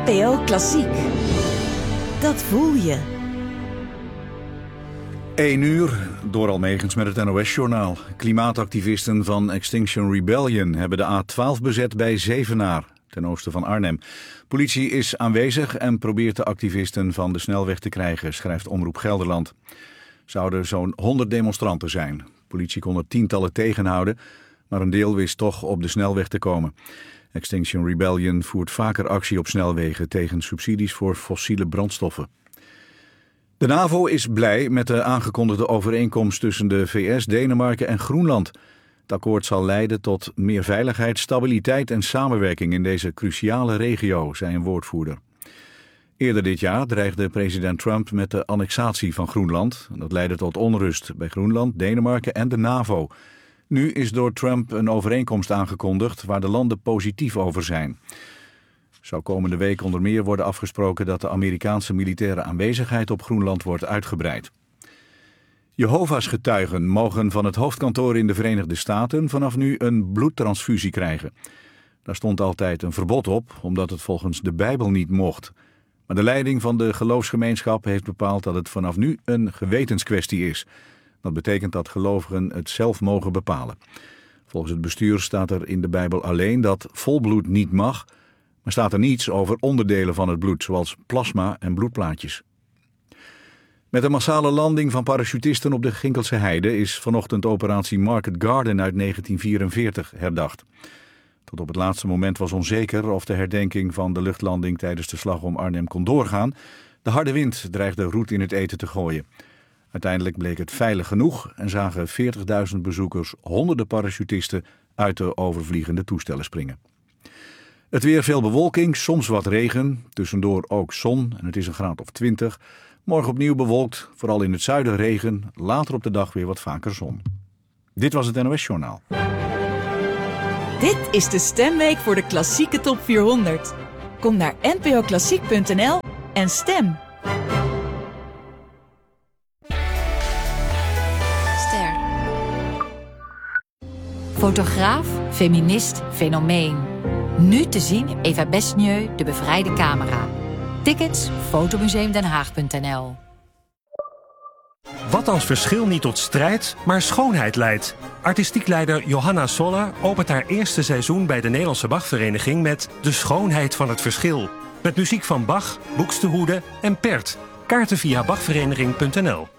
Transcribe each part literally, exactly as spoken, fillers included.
N P O Klassiek. Dat voel je. één uur, door Almegens met het N O S-journaal. Klimaatactivisten van Extinction Rebellion hebben de A twaalf bezet bij Zevenaar, ten oosten van Arnhem. Politie is aanwezig en probeert de activisten van de snelweg te krijgen, schrijft Omroep Gelderland. Zouden zo'n honderd demonstranten zijn. Politie kon er tientallen tegenhouden, maar een deel wist toch op de snelweg te komen. Extinction Rebellion voert vaker actie op snelwegen tegen subsidies voor fossiele brandstoffen. De NAVO is blij met de aangekondigde overeenkomst tussen de V S, Denemarken en Groenland. Het akkoord zal leiden tot meer veiligheid, stabiliteit en samenwerking in deze cruciale regio, zei een woordvoerder. Eerder dit jaar dreigde president Trump met de annexatie van Groenland. Dat leidde tot onrust bij Groenland, Denemarken en de NAVO. Nu is door Trump een overeenkomst aangekondigd waar de landen positief over zijn. Zou komende week onder meer worden afgesproken dat de Amerikaanse militaire aanwezigheid op Groenland wordt uitgebreid. Jehovah's getuigen mogen van het hoofdkantoor in de Verenigde Staten vanaf nu een bloedtransfusie krijgen. Daar stond altijd een verbod op, omdat het volgens de Bijbel niet mocht. Maar de leiding van de geloofsgemeenschap heeft bepaald dat het vanaf nu een gewetenskwestie is. Dat betekent dat gelovigen het zelf mogen bepalen. Volgens het bestuur staat er in de Bijbel alleen dat volbloed niet mag, maar staat er niets over onderdelen van het bloed, zoals plasma en bloedplaatjes. Met een massale landing van parachutisten op de Ginkelse Heide is vanochtend operatie Market Garden uit negentien vierenveertig herdacht. Tot op het laatste moment was onzeker of de herdenking van de luchtlanding tijdens de slag om Arnhem kon doorgaan. De harde wind dreigde roet in het eten te gooien. Uiteindelijk bleek het veilig genoeg en zagen veertigduizend bezoekers honderden parachutisten uit de overvliegende toestellen springen. Het weer, veel bewolking, soms wat regen, tussendoor ook zon en het is een graad of twintig. Morgen opnieuw bewolkt, vooral in het zuiden regen, later op de dag weer wat vaker zon. Dit was het N O S-journaal. Dit is de stemweek voor de klassieke top vierhonderd. Kom naar n p o klassiek punt n l en stem. Ster. Fotograaf, feminist, fenomeen. Nu te zien Eva Besnieu, De Bevrijde Camera. Tickets fotomuseum den haag punt n l. Wat als verschil niet tot strijd, maar schoonheid leidt? Artistiek leider Johanna Soller opent haar eerste seizoen bij de Nederlandse Bachvereniging met De Schoonheid van het Verschil. Met muziek van Bach, Buxtehude en Pärt. Kaarten via bachvereniging punt n l.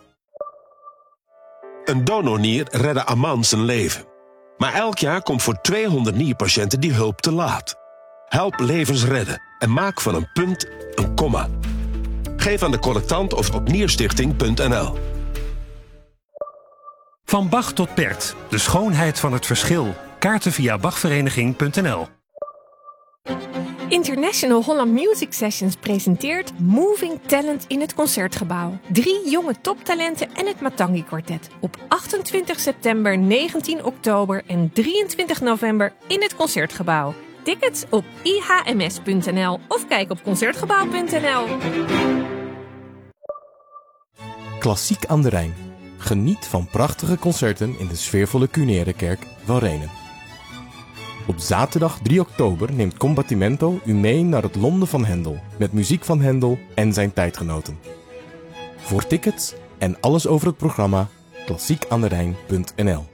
Een donornier redde Aman zijn leven. Maar elk jaar komt voor tweehonderd nierpatiënten die hulp te laat. Help levens redden en maak van een punt een komma. Geef aan de collectant of op nierstichting punt n l. Van Bach tot Pärt. De schoonheid van het verschil. Kaarten via bachvereniging punt n l. International Holland Music Sessions presenteert Moving Talent in het Concertgebouw. Drie jonge toptalenten en het Matangi Quartet. Op achtentwintig september, negentien oktober en drieëntwintig november in het Concertgebouw. Tickets op i h m s punt n l of kijk op concertgebouw punt n l. Klassiek aan de Rijn. Geniet van prachtige concerten in de sfeervolle Cunere kerk van Renen. Op zaterdag drie oktober neemt Combattimento u mee naar het Londen van Händel, met muziek van Händel en zijn tijdgenoten. Voor tickets en alles over het programma klassiekaanderijn punt n l.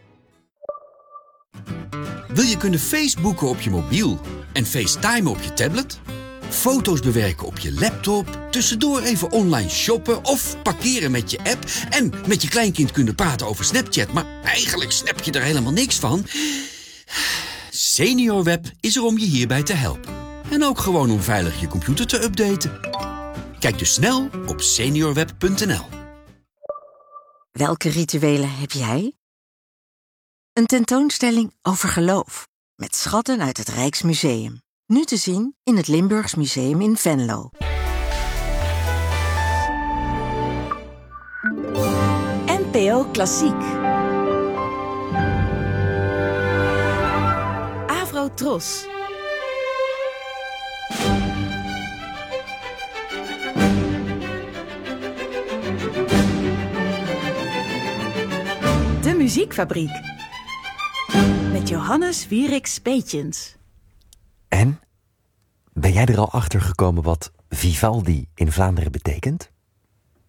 Wil je kunnen Facebooken op je mobiel en FaceTime op je tablet? Foto's bewerken op je laptop, tussendoor even online shoppen of parkeren met je app en met je kleinkind kunnen praten over Snapchat, maar eigenlijk snap je er helemaal niks van? SeniorWeb is er om je hierbij te helpen. En ook gewoon om veilig je computer te updaten. Kijk dus snel op seniorweb punt n l. Welke rituelen heb jij? Een tentoonstelling over geloof, met schatten uit het Rijksmuseum. Nu te zien in het Limburgs Museum in Venlo. N P O Klassiek. Avro Tros. De Muziekfabriek. Met Johannes Wierik Speetjens. En? Ben jij er al achter gekomen wat Vivaldi in Vlaanderen betekent?